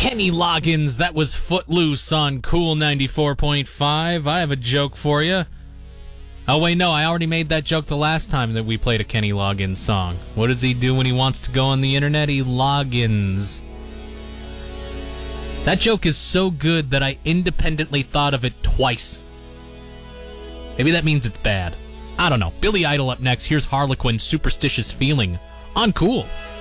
Kenny Loggins, that was Footloose on Cool 94.5. I have a joke for you. Oh, wait, no, I already made that joke the last time that we played a Kenny Loggins song. What does he do when he wants to go on the internet? He logins. That joke is so good that I independently thought of it twice. Maybe that means it's bad. I don't know. Billy Idol up next. Here's Harlequin's Superstitious Feeling on Cool.